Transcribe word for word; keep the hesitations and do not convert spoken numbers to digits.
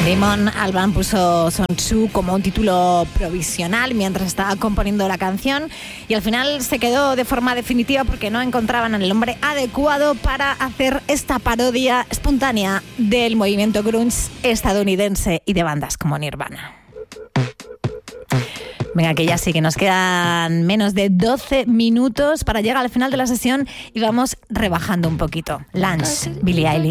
Damon Albarn puso Sun Tzu como un título provisional mientras estaba componiendo la canción y al final se quedó de forma definitiva porque no encontraban el nombre adecuado para hacer esta parodia espontánea del movimiento grunge estadounidense y de bandas como Nirvana. Venga, que ya sí, que nos quedan menos de doce minutos para llegar al final de la sesión y vamos rebajando un poquito. Lunch, Billie Eilish.